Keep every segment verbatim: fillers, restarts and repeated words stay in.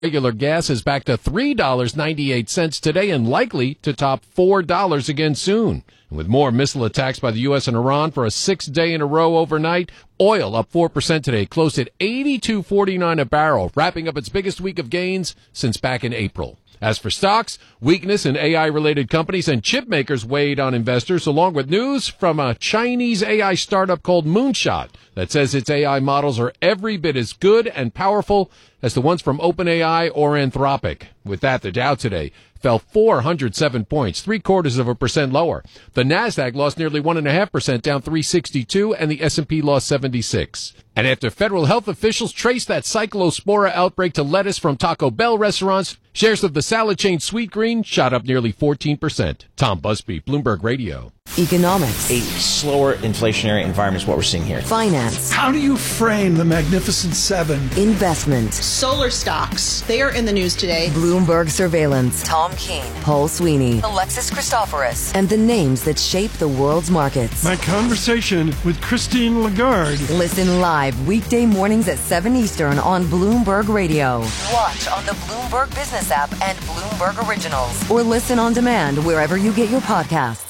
Regular gas is back to three dollars and ninety-eight cents today and likely to top four dollars again soon. And with more missile attacks by the U S and Iran for a sixth day in a row overnight, oil up four percent today, closed at eighty-two forty-nine a barrel, wrapping up its biggest week of gains since back in April. As for stocks, weakness in A I-related companies and chip makers weighed on investors, along with news from a Chinese A I startup called Moonshot that says its A I models are every bit as good and powerful as the ones from OpenAI or Anthropic. With that, the Dow today fell four hundred seven points, three quarters of a percent lower. The Nasdaq lost nearly one and a half percent, down three sixty-two, and the S and P lost seventy-six. And after federal health officials traced that cyclospora outbreak to lettuce from Taco Bell restaurants, shares of the salad chain Sweetgreen shot up nearly fourteen percent. Tom Busby, Bloomberg Radio. Economics. A slower inflationary environment is what we're seeing here. Finance. How do you frame the Magnificent Seven? Investment. Solar stocks. They are in the news today. Bloomberg Surveillance. Tom Keene. Paul Sweeney. Alexis Christoforous. And the names that shape the world's markets. My conversation with Christine Lagarde. Listen live weekday mornings at seven Eastern on Bloomberg Radio. Watch on the Bloomberg Business app and Bloomberg Originals. Or listen on demand wherever you get your podcasts.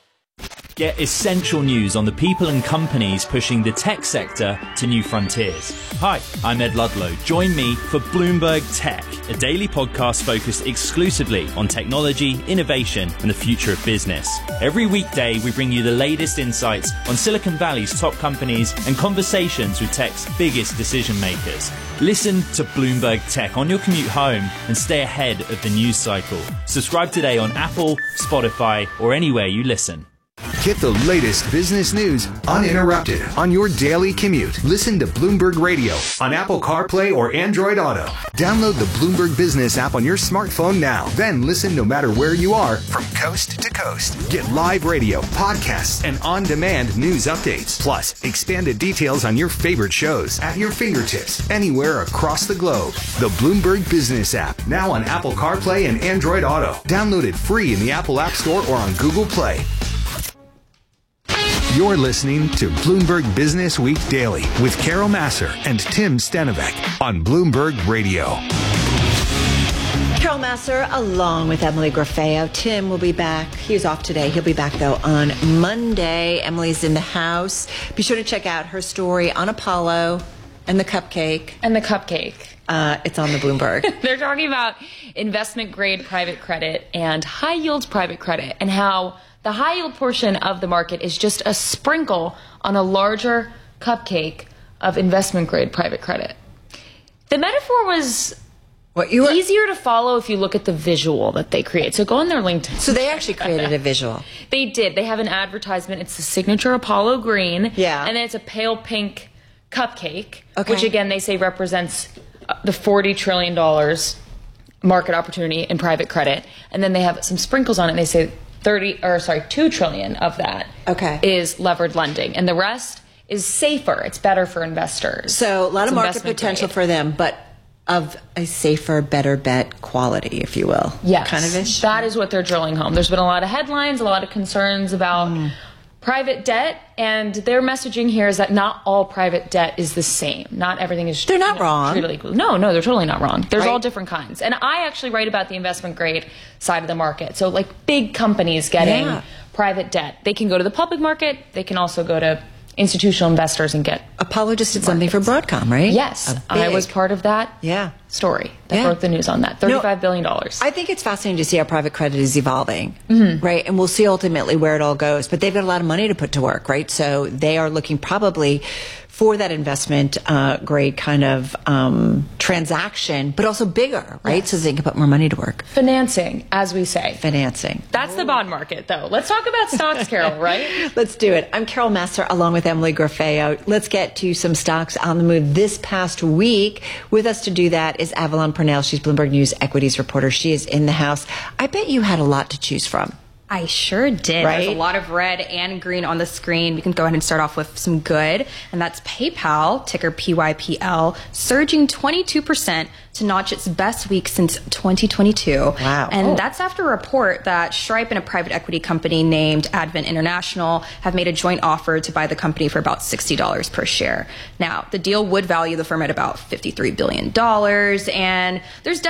Get essential news on the people and companies pushing the tech sector to new frontiers. Hi, I'm Ed Ludlow. Join me for Bloomberg Tech, a daily podcast focused exclusively on technology, innovation, and the future of business. Every weekday, we bring you the latest insights on Silicon Valley's top companies and conversations with tech's biggest decision makers. Listen to Bloomberg Tech on your commute home and stay ahead of the news cycle. Subscribe today on Apple, Spotify, or anywhere you listen. Get the latest business news uninterrupted on your daily commute. Listen to Bloomberg Radio on Apple CarPlay or Android Auto. Download the Bloomberg Business app on your smartphone now. Then listen no matter where you are from coast to coast. Get live radio, podcasts, and on-demand news updates. Plus, expanded details on your favorite shows at your fingertips anywhere across the globe. The Bloomberg Business app, now on Apple CarPlay and Android Auto. Download it free in the Apple App Store or on Google Play. You're listening to Bloomberg Business Week Daily with Carol Massar and Tim Stenovec on Bloomberg Radio. Carol Massar along with Emily Grafeo. Tim will be back. He's off today. He'll be back, though, on Monday. Emily's in the house. Be sure to check out her story on Apollo and the cupcake. And the cupcake. Uh, it's on the Bloomberg. They're talking about investment-grade private credit and high-yield private credit and how the high-yield portion of the market is just a sprinkle on a larger cupcake of investment-grade private credit. The metaphor was what you were, easier to follow if you look at the visual that they create. So go on their LinkedIn. So they actually created a visual. They did. They have an advertisement. It's the signature Apollo green. Yeah. And then it's a pale pink cupcake, okay. which, again, they say represents the forty trillion dollars market opportunity in private credit. And then they have some sprinkles on it, and they say thirty or sorry, two trillion of that okay. is levered lending, and the rest is safer. It's better for investors. So a lot it's of market potential grade. for them, but of a safer, better bet quality, if you will. Yes, kind of ish. That is what they're drilling home. There's been a lot of headlines, a lot of concerns about mm. private debt, and their messaging here is that not all private debt is the same. Not everything is. They're not you know, wrong. Treated equally. No, no, they're totally not wrong. There's right. all different kinds, and I actually write about the investment grade side of the market. So, like big companies getting yeah. private debt, they can go to the public market. They can also go to institutional investors and get. Apollo just did something for Broadcom, right? Yes, I was part of that. Yeah. Story that yeah. broke the news on that. thirty-five no, billion dollars. I think it's fascinating to see how private credit is evolving, mm-hmm. right? And we'll see ultimately where it all goes. But they've got a lot of money to put to work, right? So they are looking probably for that investment uh, grade kind of um, transaction, but also bigger, right? Yes. So they can put more money to work. Financing, as we say. Financing. That's the bond market, though. Let's talk about stocks, Carol, right? Let's do it. I'm Carol Massar along with Emily Grafeo. Let's get to some stocks on the move this past week. With us to do that is Avalon Purnell. She's Bloomberg News equities reporter. She is in the house. I bet you had a lot to choose from. I sure did. Right? There's a lot of red and green on the screen. We can go ahead and start off with some good, and that's PayPal, ticker P Y P L, surging twenty-two percent to notch its best week since twenty twenty-two. Wow. And oh. that's after a report that Stripe and a private equity company named Advent International have made a joint offer to buy the company for about sixty dollars per share. Now, the deal would value the firm at about fifty-three billion dollars, and there's